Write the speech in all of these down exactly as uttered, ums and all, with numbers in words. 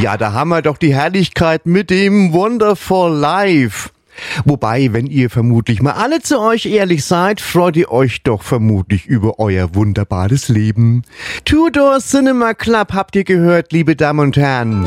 Ja, da haben wir doch die Herrlichkeit mit dem Wonderful Life. Wobei, wenn ihr vermutlich mal alle zu euch ehrlich seid, freut ihr euch doch vermutlich über euer wunderbares Leben. Tudor Cinema Club habt ihr gehört, liebe Damen und Herren.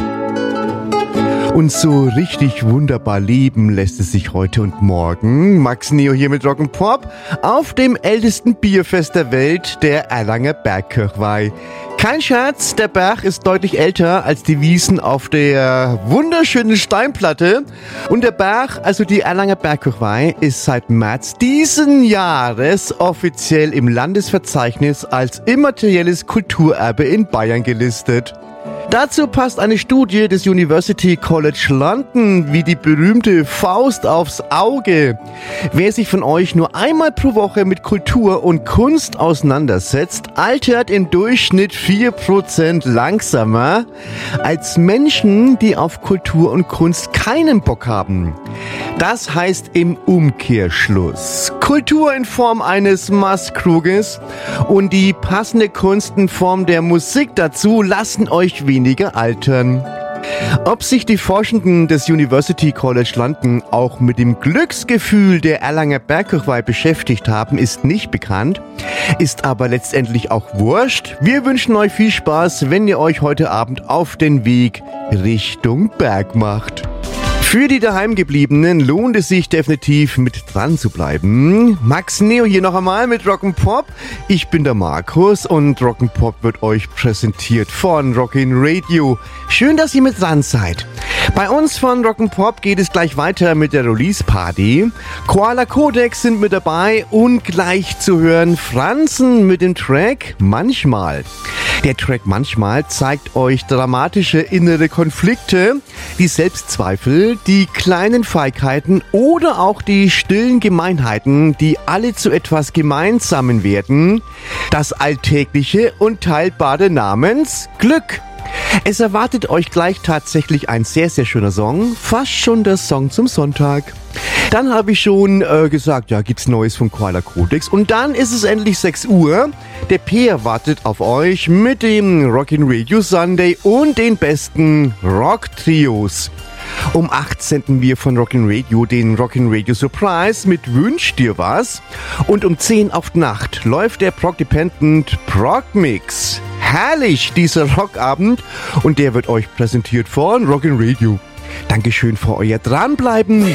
Und so richtig wunderbar leben lässt es sich heute und morgen. Max Neo hier mit Rock'n'Pop auf dem ältesten Bierfest der Welt, der Erlanger Bergkirchweih. Kein Scherz, der Berg ist deutlich älter als die Wiesen auf der wunderschönen Steinplatte. Und der Berg, also die Erlanger Bergkirchweih, ist seit März diesen Jahres offiziell im Landesverzeichnis als immaterielles Kulturerbe in Bayern gelistet. Dazu passt eine Studie des University College London wie die berühmte Faust aufs Auge. Wer sich von euch nur einmal pro Woche mit Kultur und Kunst auseinandersetzt, altert im Durchschnitt vier Prozent langsamer als Menschen, die auf Kultur und Kunst keinen Bock haben. Das heißt im Umkehrschluss: Kultur in Form eines Mastkruges und die passende Kunst in Form der Musik dazu lassen euch weniger altern. Ob sich die Forschenden des University College London auch mit dem Glücksgefühl der Erlanger Bergkirchweih beschäftigt haben, ist nicht bekannt, ist aber letztendlich auch wurscht. Wir wünschen euch viel Spaß, wenn ihr euch heute Abend auf den Weg Richtung Berg macht. Für die Daheimgebliebenen lohnt es sich definitiv, mit dran zu bleiben. Max Neo hier noch einmal mit Rock'n'Pop. Ich bin der Markus und Rock'n'Pop wird euch präsentiert von Rockin' Radio. Schön, dass ihr mit dran seid. Bei uns von Rock'n'Pop geht es gleich weiter mit der Release-Party. Koala Codex sind mit dabei und gleich zu hören Franzen mit dem Track Manchmal. Der Track Manchmal zeigt euch dramatische innere Konflikte, die Selbstzweifel, die kleinen Feigheiten oder auch die stillen Gemeinheiten, die alle zu etwas Gemeinsamen werden. Das Alltägliche und Teilbare namens Glück. Es erwartet euch gleich tatsächlich ein sehr, sehr schöner Song, fast schon der Song zum Sonntag. Dann habe ich schon äh, gesagt, ja, gibt's Neues von Koala Codex. Und dann ist es endlich sechs Uhr. Der Peer wartet auf euch mit dem Rockin' Radio Sunday und den besten Rock-Trios. Um acht senden wir von Rockin' Radio den Rockin' Radio Surprise mit Wünsch dir was. Und um zehn auf die Nacht läuft der Prog-Dependent Prog-Mix. Herrlich, dieser Rockabend. Und der wird euch präsentiert von Rockin' Radio. Dankeschön für euer Dranbleiben.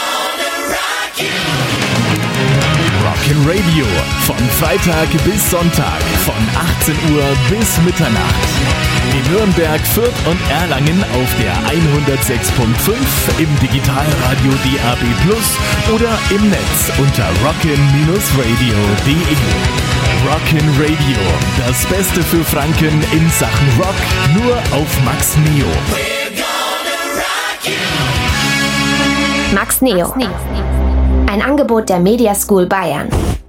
Rockin' Radio, von Freitag bis Sonntag, von achtzehn Uhr bis Mitternacht. In Nürnberg, Fürth und Erlangen auf der hundertsechs Komma fünf, im Digitalradio D A B plus oder im Netz unter rockin radio punkt de. Rockin' Radio, das Beste für Franken in Sachen Rock, nur auf Max Neo. Max Neo. Ein Angebot der Media School Bayern.